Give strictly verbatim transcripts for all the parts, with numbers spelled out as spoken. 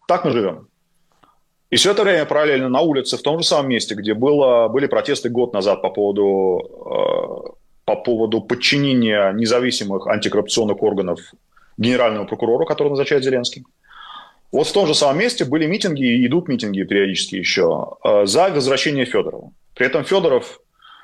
Так мы живем. И все это время параллельно на улице, в том же самом месте, где было, были протесты год назад по поводу, э, по поводу подчинения независимых антикоррупционных органов генеральному прокурору, который назначает Зеленский. Вот в том же самом месте были митинги, и идут митинги периодически еще, э, за возвращение Федорова. При этом Федоров...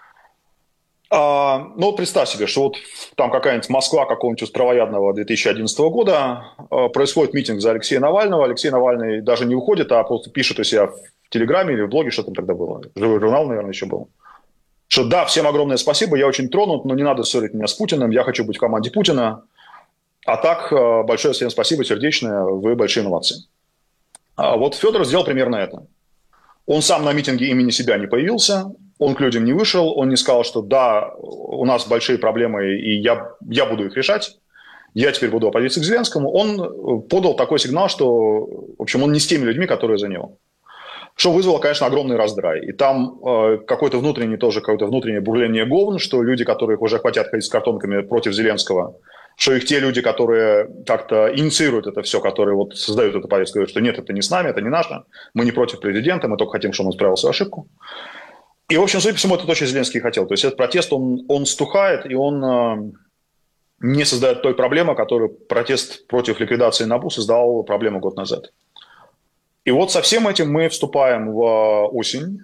А, ну, вот представь себе, что вот там какая-нибудь Москва какого-нибудь травоядного две тысячи одиннадцатого года, а, происходит митинг за Алексея Навального, Алексей Навальный даже не уходит, а просто пишет у себя в Телеграме или в блоге, что там тогда было, живой журнал, наверное, еще был, что да, всем огромное спасибо, я очень тронут, но не надо ссорить меня с Путиным, я хочу быть в команде Путина, а так большое всем спасибо, сердечное, вы большие молодцы. А вот Федоров сделал примерно это. Он сам на митинге имени себя не появился, он к людям не вышел, он не сказал, что да, у нас большие проблемы, и я, я буду их решать, я теперь буду оппозицией к Зеленскому. Он подал такой сигнал, что, в общем, он не с теми людьми, которые за него. Что вызвало, конечно, огромный раздрай. И там э, какое-то внутреннее тоже, какое-то внутреннее бурление говн, что люди, которые уже хотят ходить с картонками против Зеленского, что их те люди, которые как-то инициируют это все, которые вот создают эту повестку, говорят, что нет, это не с нами, это не наше, мы не против президента, мы только хотим, чтобы он исправил свою ошибку. И, в общем, судя по всему, это то, что Зеленский хотел. То есть этот протест, он, он стухает, и он э, не создает той проблемы, которую протест против ликвидации НАБУ создал проблему год назад. И вот со всем этим мы вступаем в осень.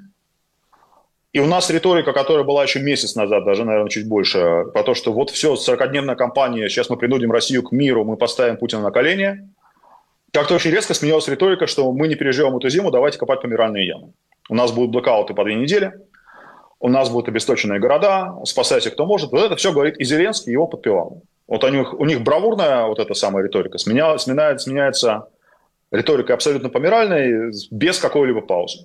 И у нас риторика, которая была еще месяц назад, даже, наверное, чуть больше, про то, что вот все, сорокадневная кампания, сейчас мы принудим Россию к миру, мы поставим Путина на колени. Как-то очень резко сменилась риторика, что мы не переживем эту зиму, давайте копать помиральные ямы. У нас будут блэкауты по две недели, у нас будут обесточенные города, спасайте кто может. Вот это все говорит и Зеленский, и его подпевал. Вот у них, у них бравурная вот эта самая риторика сменя, сменяется, сменяется риторикой абсолютно помиральной, без какой-либо паузы.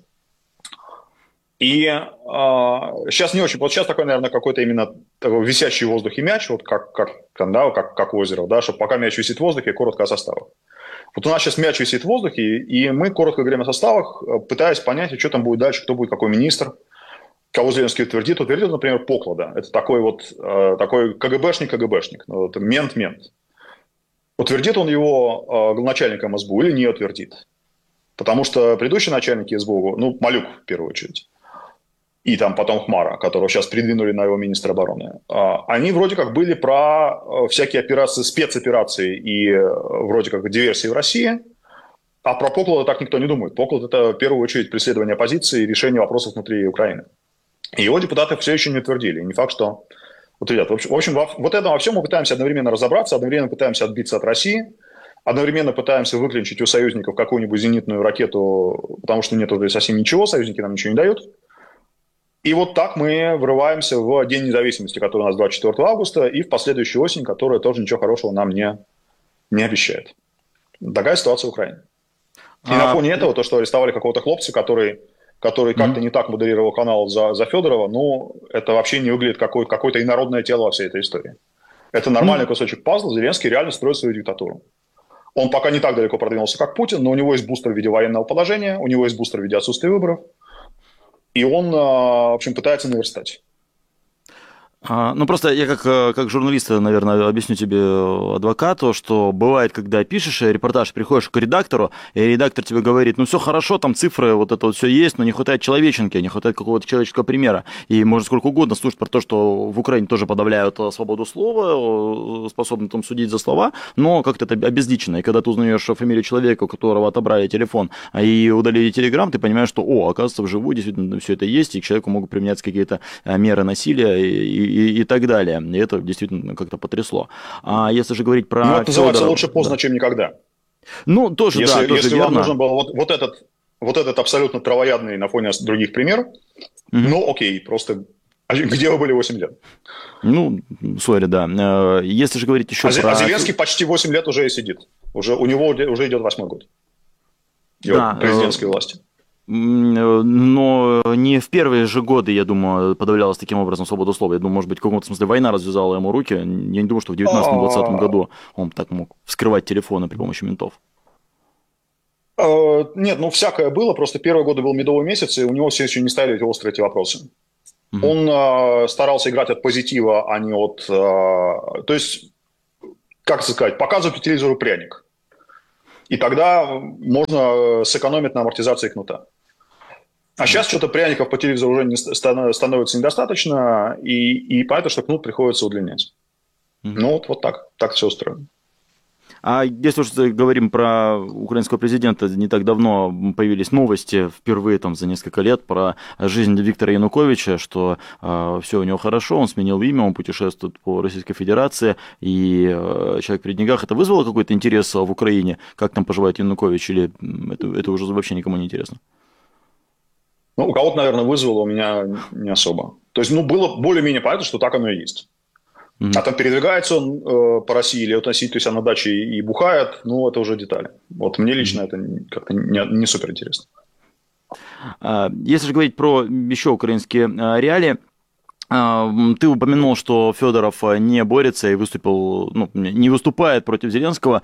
И э, сейчас не очень, вот сейчас такой, наверное, какой-то именно такой висящий в воздухе мяч, вот как, как, да, как, как озеро, да, чтобы пока мяч висит в воздухе, коротко о составах. Вот у нас сейчас мяч висит в воздухе, и мы коротко говорим о составах, пытаясь понять, что там будет дальше, кто будет какой министр, кого Зеленский утвердит. Утвердит, например, Поклада. Это такой вот э, такой КГБшник-КГБшник, ну, это мент-мент. Утвердит он его э, начальником СБУ или не утвердит? Потому что предыдущие начальники СБУ, ну, Малюк в первую очередь, и там потом Хмара, которого сейчас придвинули на его министра обороны, они вроде как были про всякие операции, спецоперации и вроде как диверсии в России, а про Поклада так никто не думает. Поклад – это в первую очередь преследование оппозиции и решение вопросов внутри Украины. И его депутаты все еще не утвердили. И не факт, что утвердят. В общем, в общем во, вот это во всем мы пытаемся одновременно разобраться, одновременно пытаемся отбиться от России, одновременно пытаемся выключить у союзников какую-нибудь зенитную ракету, потому что нет уже совсем ничего, союзники нам ничего не дают. И вот так мы врываемся в День независимости, который у нас двадцать четвёртого августа, и в последующую осень, которая тоже ничего хорошего нам не, не обещает. Такая ситуация в Украине. И а... на фоне этого, то, что арестовали какого-то хлопца, который, который mm-hmm. как-то не так модерировал канал за, за Федорова, ну, это вообще не выглядит какой, какое-то инородное тело во всей этой истории. Это нормальный mm-hmm. кусочек пазла. Зеленский реально строит свою диктатуру. Он пока не так далеко продвинулся, как Путин, но у него есть бустер в виде военного положения, у него есть бустер в виде отсутствия выборов. И он, в общем, пытается наверстать. А, ну, просто я как, как журналист, наверное, объясню тебе, адвокату, что бывает, когда пишешь репортаж, приходишь к редактору, и редактор тебе говорит, ну, все хорошо, там цифры, вот это вот все есть, но не хватает человеченки, не хватает какого-то человеческого примера. И можно сколько угодно слушать про то, что в Украине тоже подавляют свободу слова, способны там судить за слова, но как-то это обезличено. И когда ты узнаешь фамилию человека, у которого отобрали телефон и удалили телеграм, ты понимаешь, что, о, оказывается, вживую действительно все это есть, и к человеку могут применяться какие-то меры насилия и И, и так далее. И это действительно как-то потрясло. А если же говорить про... Ну, это называется Федора... лучше поздно, да. чем никогда. Ну, тоже, если, да, тоже если верно. вам нужен был вот, вот, этот, вот этот абсолютно травоядный на фоне других пример, mm-hmm. ну, окей, просто... А где вы были восемь лет? Ну, сори, да. Если же говорить еще а, про... А Зеленский почти восемь лет уже и сидит. Уже, у него уже идет восьмой год. Его да, президентской власти. Но не в первые же годы, я думаю, подавлялась таким образом свобода слова. Я думаю, может быть, в каком-то смысле война развязала ему руки. Я не думаю, что в девятнадцатом-двадцатом году он так мог вскрывать телефоны при помощи ментов. Нет, ну всякое было. Просто первые годы был медовый месяц, и у него все еще не стояли эти острые эти вопросы. Угу. Он э, старался играть от позитива, а не от... Э, то есть, как сказать, показывать по телевизору пряник. И тогда можно сэкономить на амортизации кнута. А сейчас что-то пряников по телевизору уже не становится недостаточно, и, и понятно, что кнут приходится удлинять. Мгм. Ну, вот, вот так. Так все устроено. А если уж говорим про украинского президента, не так давно появились новости, впервые там за несколько лет, про жизнь Виктора Януковича, что э, все у него хорошо, он сменил имя, он путешествует по Российской Федерации, и э, человек при деньгах. Это вызвало какой-то интерес в Украине, как там поживает Янукович, или это, это уже вообще никому не интересно? Ну, у кого-то, наверное, вызвало, у меня не особо. То есть, ну, было более-менее понятно, что так оно и есть. А там передвигается он э, по России или вот сидит у себя на даче и, и бухает, ну, это уже детали. Вот мне лично это как-то не, не супер интересно. Если же говорить про еще украинские реалии, ты упомянул, что Федоров не борется и выступил, ну, не выступает против Зеленского.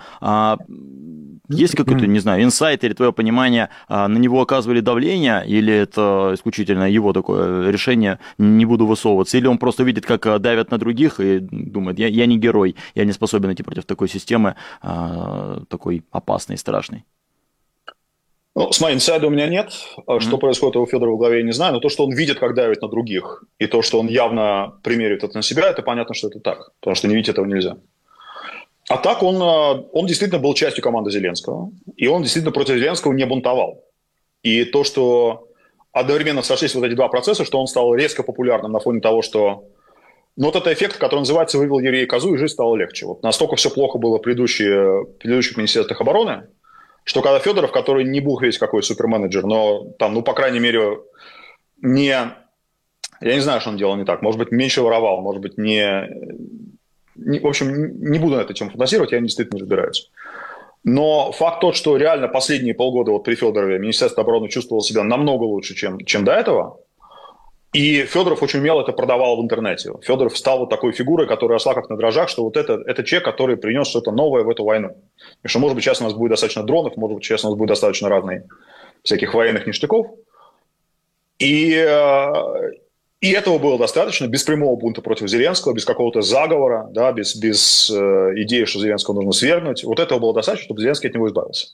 Есть какой-то, не знаю, инсайт или твое понимание, на него оказывали давление, или это исключительно его такое решение, не буду высовываться, или он просто видит, как давят на других и думает, я, я не герой, я не способен идти против такой системы, такой опасной, страшной? Ну, смотри, инсайда у меня нет. Что mm-hmm. происходит у Федора в голове, я не знаю. Но то, что он видит, как давит на других, и то, что он явно примерит это на себя, это понятно, что это так. Потому что не видеть этого нельзя. А так он, он действительно был частью команды Зеленского. И он действительно против Зеленского не бунтовал. И то, что одновременно сошлись вот эти два процесса, что он стал резко популярным на фоне того, что... Ну, вот это эффект, который называется «вывел Юрия Козу, и жизнь стала легче». Вот настолько все плохо было в предыдущие, предыдущих министерствах обороны, что когда Федоров, который не бог весь какой суперменеджер, но там, ну, по крайней мере, не... Я не знаю, что он делал не так. Может быть, меньше воровал, может быть, не... не в общем, не буду на эту тему фантазировать, я действительно не разбираюсь. Но факт тот, что реально последние полгода вот при Федорове Министерство обороны чувствовало себя намного лучше, чем, чем до этого. И Федоров очень умело это продавал в интернете. Федоров стал вот такой фигурой, которая росла как на дрожжах, что вот это, это человек, который принес что-то новое в эту войну. И что, может быть, сейчас у нас будет достаточно дронов, может быть, сейчас у нас будет достаточно разных всяких военных ништяков. И, и этого было достаточно, без прямого бунта против Зеленского, без какого-то заговора, да, без, без э, идеи, что Зеленского нужно свергнуть. Вот этого было достаточно, чтобы Зеленский от него избавился.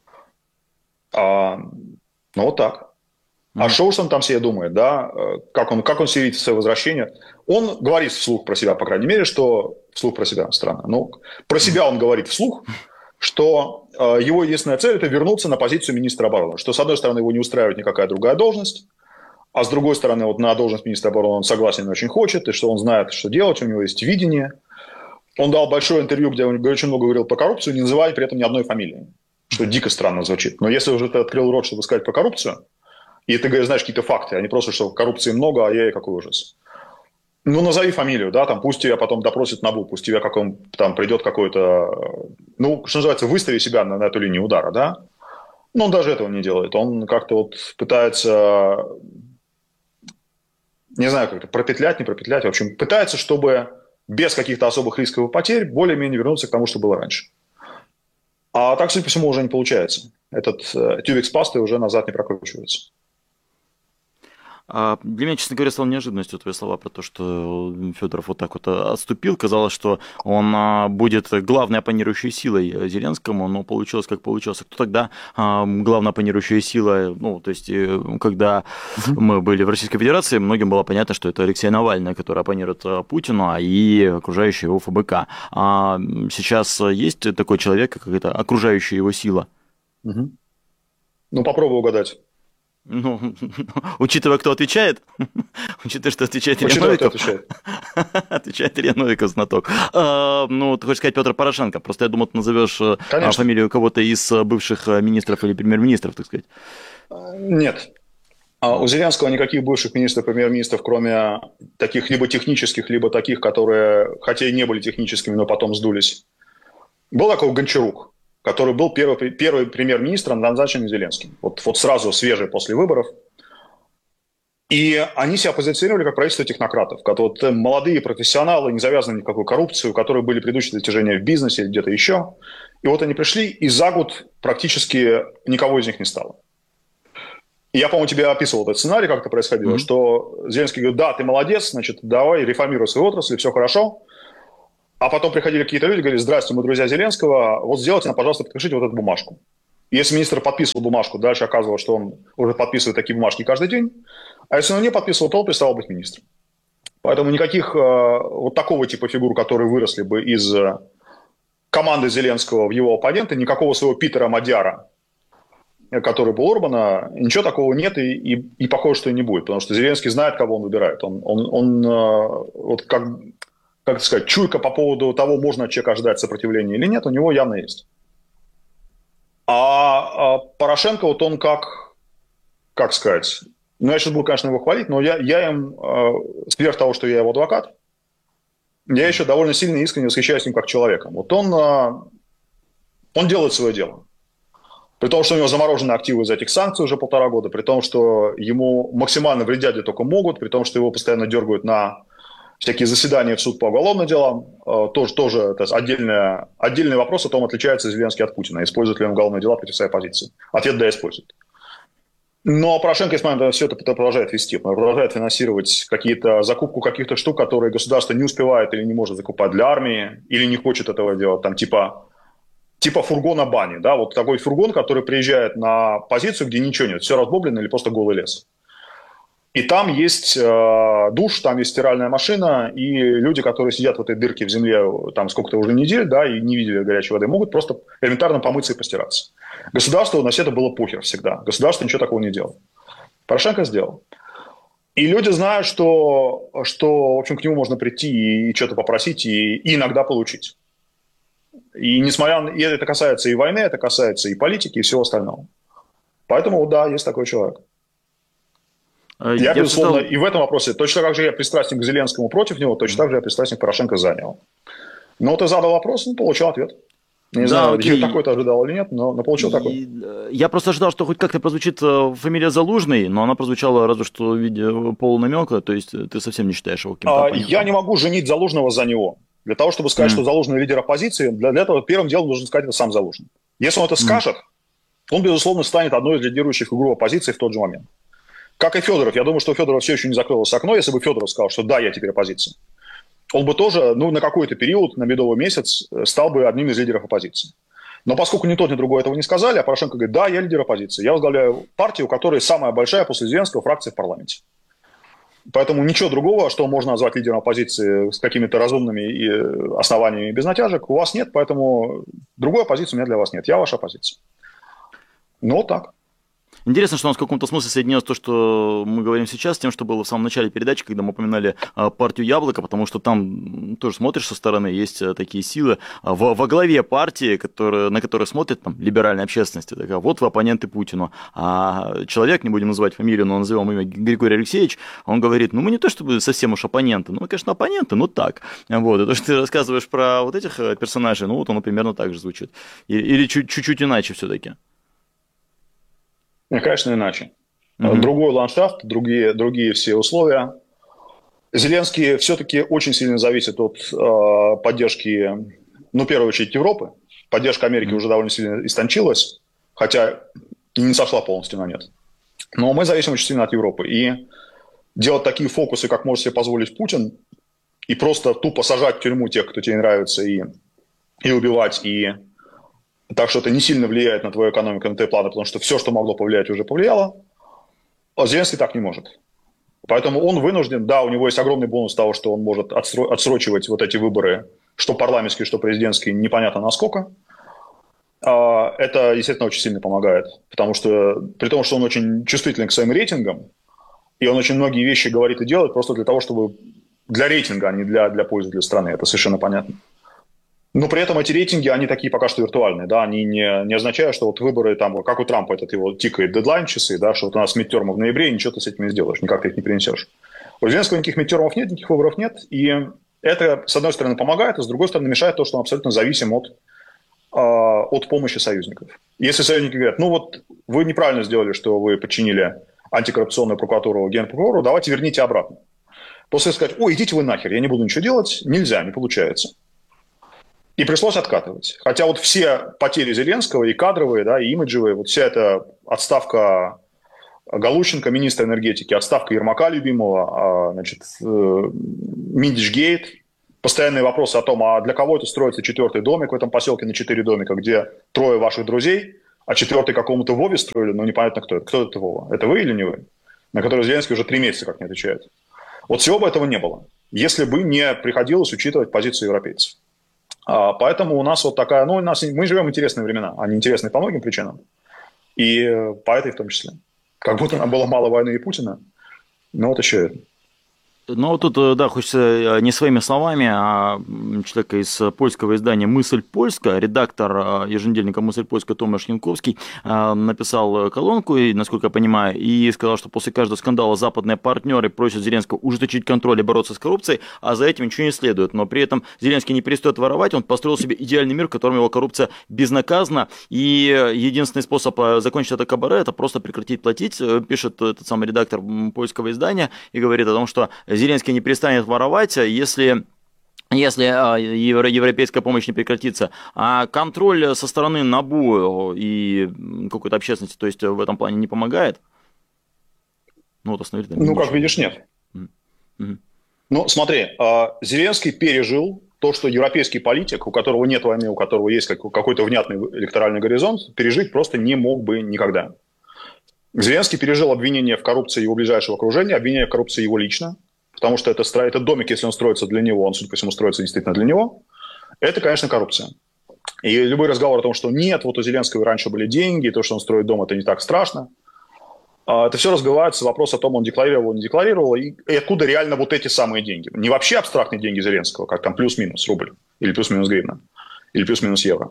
А, ну, вот так. А что уж он там себе думает, да, как он, как он себе видит свое возвращение. Он говорит вслух про себя, по крайней мере, что... Вслух про себя, странно. Ну, про себя он говорит вслух, что э, его единственная цель – это вернуться на позицию министра обороны. Что, с одной стороны, его не устраивает никакая другая должность, а с другой стороны, вот на должность министра обороны он согласен и очень хочет, и что он знает, что делать, у него есть видение. Он дал большое интервью, где он очень много говорил про коррупцию, не называя при этом ни одной фамилии, что дико странно звучит. Но если уже ты открыл рот, чтобы сказать про коррупцию, и ты говоришь, знаешь, какие-то факты, а не просто, что коррупции много, а я и какой ужас. Ну, назови фамилию, да, там, пусть тебя потом допросит НАБУ, пусть тебя как он, там придет какой-то, ну, что называется, выстави себя на, на эту линию удара, да. Но он даже этого не делает. Он как-то вот пытается, не знаю, как-то пропетлять, не пропетлять, в общем, пытается, чтобы без каких-то особых рисковых потерь более-менее вернуться к тому, что было раньше. А так, судя по всему, уже не получается. Этот э, тюбик с пастой уже назад не прокручивается. Для меня, честно говоря, стало неожиданностью твои слова про то, что Федоров вот так вот отступил. Казалось, что он будет главной оппонирующей силой Зеленскому, но получилось, как получилось. Кто тогда главная оппонирующая сила? Ну, то есть, когда мы были в Российской Федерации, многим было понятно, что это Алексей Навальный, который оппонирует Путину и окружающая его ФБК. А сейчас есть такой человек, какая-то окружающая его сила? Угу. Ну, попробуй угадать. Ну, учитывая, кто отвечает, учитывая, что отвечает Илья учитывая, Новиков, кто отвечает. отвечает Илья Новиков, знаток. А, ну, ты хочешь сказать Петр Порошенко, просто я думал, ты назовешь Конечно. фамилию кого-то из бывших министров или премьер-министров, так сказать. Нет. У Зеленского никаких бывших министров, премьер-министров, кроме таких либо технических, либо таких, которые, хотя и не были техническими, но потом сдулись. Был такой Гончарук, который был первый, первый премьер-министром, назначенный Зеленским. Вот, вот сразу свежий после выборов. И они себя позиционировали как правительство технократов, как вот молодые профессионалы, не завязанные ни в какую коррупцию, у которых были предыдущие достижения в бизнесе или где-то еще. И вот они пришли, и за год практически никого из них не стало. И я, по-моему, тебе описывал этот сценарий, как это происходило, mm-hmm. что Зеленский говорит, да, ты молодец, значит, давай реформируй свою отрасль, все хорошо. А потом приходили какие-то люди, говорили: здравствуйте, мы друзья Зеленского, вот сделайте нам, пожалуйста, подпишите вот эту бумажку. Если министр подписывал бумажку, дальше оказывалось, что он уже подписывает такие бумажки каждый день, а если он не подписывал, то он переставал быть министром. Поэтому никаких э, вот такого типа фигур, которые выросли бы из э, команды Зеленского в его оппоненты, никакого своего Питера Мадяра, который был Орбана, ничего такого нет и, и, и похоже, что и не будет, потому что Зеленский знает, кого он выбирает. Он, он, он э, вот как, как сказать, чуйка по поводу того, можно от человека ожидать сопротивления или нет, у него явно есть. А, а Порошенко, вот он как, как сказать, ну я сейчас буду, конечно, его хвалить, но я, я им, э, сверх того, что я его адвокат, я еще довольно сильно и искренне восхищаюсь им как человеком. Вот он, э, он делает свое дело. При том, что у него заморожены активы из этих санкций уже полтора года, при том, что ему максимально вредят, где только могут, при том, что его постоянно дергают на всякие заседания в суд по уголовным делам. Тоже, тоже это отдельный, отдельный вопрос о том, отличается Зеленский от Путина, использует ли он уголовные дела против своей оппозиции. Ответ – да, использует. Но Порошенко, если мы все это продолжает вести, продолжает финансировать какие-то, закупку каких-то штук, которые государство не успевает или не может закупать для армии, или не хочет этого делать, там типа... Типа фургона бани, да, вот такой фургон, который приезжает на позицию, где ничего нет, все разбомблено или просто голый лес. И там есть э, душ, там есть стиральная машина, и люди, которые сидят в этой дырке в земле там сколько-то уже недель, да, и не видели горячей воды, могут просто элементарно помыться и постираться. Государству на все это было похер всегда. Государство ничего такого не делало. Порошенко сделал. И люди знают, что, что в общем, к нему можно прийти и что-то попросить, и, и иногда получить. И несмотря на... И это касается и войны, это касается и политики, и всего остального. Поэтому, да, есть такой человек. Я, я безусловно, читал... и в этом вопросе, точно так же я пристрастен к Зеленскому против него, точно так же я пристрастен к Порошенко за него. Но ты задал вопрос, ну, получил ответ. Не да, знаю, окей. Такой-то ожидал или нет, но, но получил и... такой. Я просто ожидал, что хоть как-то прозвучит фамилия Залужный, но она прозвучала разве что в виде полунамека, то есть ты совсем не считаешь его каким-то оппонентом. Я не могу женить Залужного за него. Для того, чтобы сказать, mm. что Залужный лидер оппозиции, для, для этого первым делом нужно сказать это сам Залужный. Если он это mm. скажет, он, безусловно, станет одной из лидирующих фигур оппозиции в тот же момент. Как и Федоров. Я думаю, что у Федорова все еще не закрылось окно. Если бы Федоров сказал, что да, я теперь оппозиция, он бы тоже, ну, на какой-то период, на медовый месяц, стал бы одним из лидеров оппозиции. Но поскольку ни тот, ни другой этого не сказали, а Порошенко говорит: да, я лидер оппозиции. Я возглавляю партию, у которой самая большая после Зеленского фракция в парламенте. Поэтому ничего другого, что можно назвать лидером оппозиции с какими-то разумными основаниями без натяжек, у вас нет, поэтому другой оппозиции у меня для вас нет. Я ваша оппозиция. Ну, вот так. Интересно, что у нас в каком-то смысле соединилось то, что мы говорим сейчас, с тем, что было в самом начале передачи, когда мы упоминали партию «Яблоко», потому что там тоже смотришь со стороны, есть такие силы во, во главе партии, которые, на которые смотрят там либеральная общественность. Такая, вот вы оппоненты Путину. А человек, не будем называть фамилию, но назовем имя Григорий Алексеевич, он говорит: ну мы не то чтобы совсем уж оппоненты, ну мы, конечно, оппоненты, но так. Вот. И то, что ты рассказываешь про вот этих персонажей, ну вот он примерно так же звучит. Или чуть-чуть иначе все-таки. Конечно, иначе. Mm-hmm. Другой ландшафт, другие, другие все условия. Зеленский все-таки очень сильно зависит от э, поддержки, ну, в первую очередь, Европы. Поддержка Америки mm-hmm. уже довольно сильно истончилась, хотя и не сошла полностью на нет. Но мы зависим очень сильно от Европы. И делать такие фокусы, как может себе позволить Путин, и просто тупо сажать в тюрьму тех, кто тебе нравится, и, и убивать, и... Так что это не сильно влияет на твою экономику, на твои планы, потому что все, что могло повлиять, уже повлияло. А Зеленский так не может. Поэтому он вынужден, да, у него есть огромный бонус того, что он может отсрочивать вот эти выборы, что парламентские, что президентские, непонятно насколько. Это, естественно, очень сильно помогает, потому что при том, что он очень чувствителен к своим рейтингам, и он очень многие вещи говорит и делает просто для того, чтобы для рейтинга, а не для, для пользы для страны. Это совершенно понятно. Но при этом эти рейтинги, они такие пока что виртуальные, да, они не, не означают, что вот выборы, там, как у Трампа, этот его тикает дедлайн часы, да, что вот у нас мидтермы в ноябре, и ничего ты с этим не сделаешь, никак ты их не перенесешь. У Зеленского никаких мидтермов нет, никаких выборов нет, и это, с одной стороны, помогает, а с другой стороны, мешает то, что он абсолютно зависим от, э, от помощи союзников. Если союзники говорят: ну вот вы неправильно сделали, что вы подчинили антикоррупционную прокуратуру генпрокурору, давайте верните обратно. После сказать: ой, идите вы нахер, я не буду ничего делать, нельзя, не получается. И пришлось откатывать. Хотя вот все потери Зеленского, и кадровые, да, и имиджевые, вот вся эта отставка Галущенко, министра энергетики, отставка Ермака любимого, значит, Миндичгейт, постоянные вопросы о том, а для кого это строится четвертый домик в этом поселке на четыре домика, где трое ваших друзей, а четвертый какому-то Вове строили, но непонятно кто это. Кто это Вова? Это вы или не вы? На который Зеленский уже три месяца как не отвечает. Вот всего бы этого не было, если бы не приходилось учитывать позицию европейцев. А, поэтому у нас вот такая, ну, у нас, мы живем в интересные времена, они интересны по многим причинам, и по этой в том числе. Как будто нам было мало войны и Путина, но вот еще это. Ну, вот тут, да, хочется не своими словами, а человека из польского издания «Мысль польская», редактор еженедельника «Мысль польская» Томаш Янковский написал колонку, и, насколько я понимаю, и сказал, что после каждого скандала западные партнеры просят Зеленского ужесточить контроль и бороться с коррупцией, а за этим ничего не следует. Но при этом Зеленский не перестает воровать, он построил себе идеальный мир, в котором его коррупция безнаказана, и единственный способ закончить это кабаре – это просто прекратить платить, пишет этот самый редактор польского издания, и говорит о том, что Зеленский не перестанет воровать, если, если европейская помощь не прекратится. А контроль со стороны НАБУ и какой-то общественности, то есть в этом плане не помогает? Ну, вот остановили. Ну, как видишь, нет. Mm-hmm. Ну, смотри, Зеленский пережил то, что европейский политик, у которого нет войны, у которого есть какой-то внятный электоральный горизонт, пережить просто не мог бы никогда. Зеленский пережил обвинение в коррупции его ближайшего окружения, обвинение в коррупции его лично. Потому что это, этот домик, если он строится для него, он, судя по всему, строится действительно для него, это, конечно, коррупция. И любой разговор о том, что нет, вот у Зеленского раньше были деньги, и то, что он строит дом, это не так страшно, это все разбивается вопрос о том, он декларировал, не декларировал, и, и откуда реально вот эти самые деньги. Не вообще абстрактные деньги Зеленского, как там плюс-минус рубль, или плюс-минус гривна, или плюс-минус евро.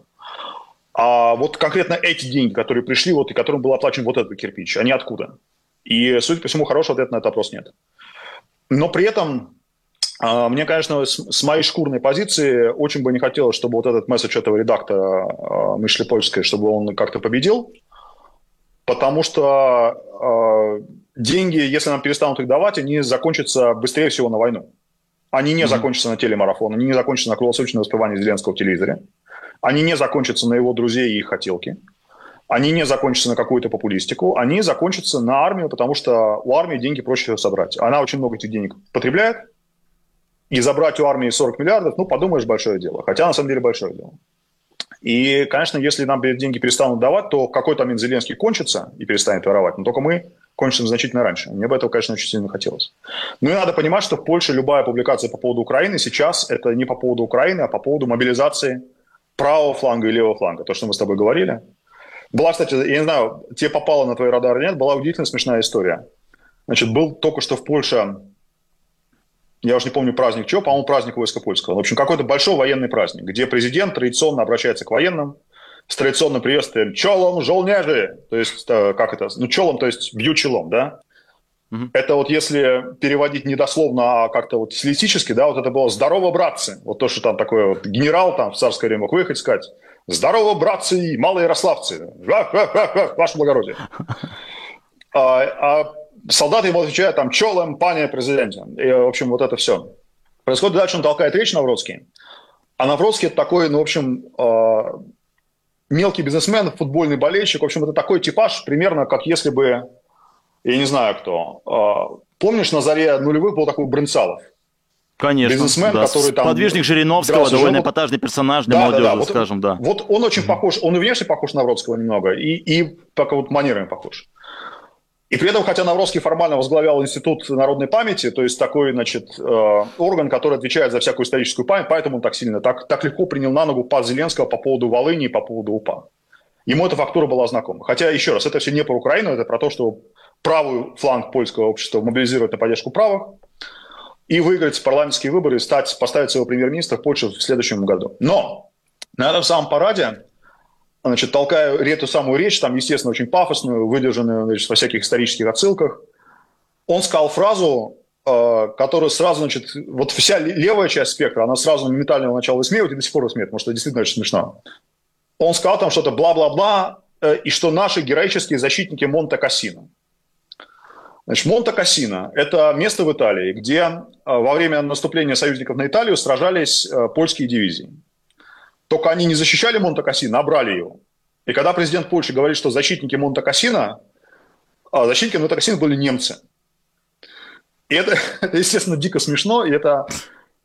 А вот конкретно эти деньги, которые пришли, вот, и которым был оплачен вот этот кирпич, они откуда? И, судя по всему, хорошего ответа на этот вопрос нет. Но при этом мне, конечно, с моей шкурной позиции очень бы не хотелось, чтобы вот этот месседж этого редактора «Мысли польской», чтобы он как-то победил, потому что деньги, если нам перестанут их давать, они закончатся быстрее всего на войну. Они не mm-hmm. закончатся на телемарафон, они не закончатся на круглосуточное воспевание Зеленского в телевизоре, они не закончатся на его друзей и их хотелки. Они не закончатся на какую-то популистику, они закончатся на армию, потому что у армии деньги проще всего собрать. Она очень много этих денег потребляет, и забрать у армии сорок миллиардов, ну, подумаешь, большое дело. Хотя, на самом деле, большое дело. И, конечно, если нам деньги перестанут давать, то в какой-то момент Зеленский кончится и перестанет воровать, но только мы кончим значительно раньше. Мне бы этого, конечно, очень сильно хотелось. Ну и надо понимать, что в Польше любая публикация по поводу Украины сейчас это не по поводу Украины, а по поводу мобилизации правого фланга и левого фланга. То, что мы с тобой говорили. Была, кстати, я не знаю, тебе попало на твой радар или нет, была удивительно смешная история. Значит, был только что в Польше, я уже не помню праздник чего, по-моему, праздник войска польского. В общем, какой-то большой военный праздник, где президент традиционно обращается к военным с традиционным приветствием «Чолом, жолнежи!» То есть, как это? Ну, чолом, то есть бью челом, да? Mm-hmm. Это вот если переводить не дословно, а как-то вот стилистически, да, вот это было «Здорово, братцы!» Вот то, что там такой вот генерал там в царское время мог выехать и сказать «Здорово, братцы и малоярославцы! Ваше благородие!» а, а солдаты ему отвечают там «Чолом, пане президенте!» И, в общем, вот это все. Происходит дальше, он толкает речь Навроцкий. А Навроцкий это такой, ну, в общем, э, мелкий бизнесмен, футбольный болельщик. В общем, это такой типаж, примерно как если бы, я не знаю кто. Э, помнишь, на заре нулевых был такой Брынцалов? Конечно, бизнесмен, да. который там... Подвижник Жириновского, довольно эпатажный персонаж для да, молодежи, да, да. Вот, скажем, да. Вот он очень mm-hmm. похож, он и внешне похож на Навроцкого немного, и, и только вот манерами похож. И при этом, хотя Навроцкий формально возглавлял Институт народной памяти, то есть такой, значит, э, орган, который отвечает за всякую историческую память, поэтому он так сильно, так, так легко принял на ногу пас Зеленского по поводу Волыни и по поводу УПА. Ему эта фактура была знакома. Хотя, еще раз, это все не про Украину, это про то, что правый фланг польского общества мобилизировать на поддержку правых и выиграть парламентские выборы и стать, поставить своего премьер-министра в Польше в следующем году. Но на этом самом параде, значит, толкая эту самую речь, там, естественно, очень пафосную, выдержанную, значит, во всяких исторических отсылках, он сказал фразу, э, которую сразу, значит, вот вся левая часть спектра, она сразу моментально его начала высмеивать и до сих пор высмеивает, потому что это действительно очень смешно. Он сказал там что-то бла-бла-бла, э, и что наши героические защитники Монте-Кассино. Значит, Монте-Кассино – это место в Италии, где э, во время наступления союзников на Италию сражались э, польские дивизии. Только они не защищали Монте-Кассино, а брали его. И когда президент Польши говорит, что защитники Монте-Кассино, а защитники Монте-Кассино были немцы. И это, это, естественно, дико смешно, и это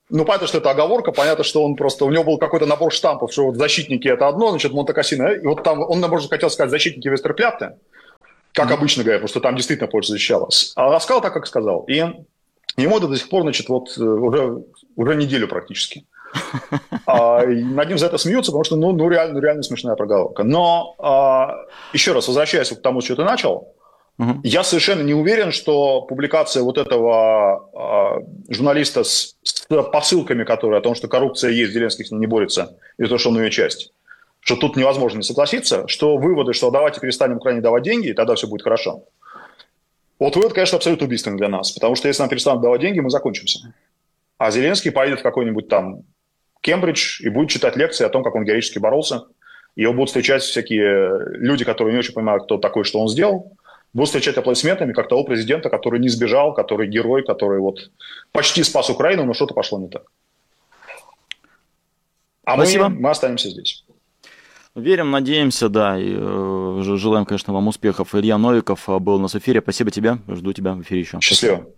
Ну, понятно, что это оговорка, понятно, что он просто, у него был какой-то набор штампов, что вот защитники это одно, значит, Монте-Кассино, и вот там, он, может, хотел сказать защитники Вестерпляте, как mm-hmm. обычно говорят, потому что там действительно Польша защищалась. А сказал так, как сказал. И ему это до сих пор, значит, вот уже, уже неделю практически. А, над ним за это смеются, потому что, ну, ну реально, реально смешная проговорка. Но, а, еще раз, возвращаясь к тому, с чего ты начал, Uh-huh. я совершенно не уверен, что публикация вот этого э, журналиста с, с посылками, которые о том, что коррупция есть, Зеленский с ней не борется, и то, что он ее часть, что тут невозможно не согласиться, что выводы, что давайте перестанем Украине давать деньги, и тогда все будет хорошо. Вот вывод, конечно, абсолютно убийственный для нас, потому что если нам перестанут давать деньги, мы закончимся. А Зеленский поедет в какой-нибудь там Кембридж и будет читать лекции о том, как он героически боролся. Его будут встречать всякие люди, которые не очень понимают, кто такой, что он сделал. Будут встречать аплодисментами, как того президента, который не сбежал, который герой, который вот почти спас Украину, но что-то пошло не так. А Спасибо. мы, мы останемся здесь. Верим, надеемся, да, и э, желаем, конечно, вам успехов. Илья Новиков был у нас в эфире. Спасибо тебе, жду тебя в эфире еще. Счастливо.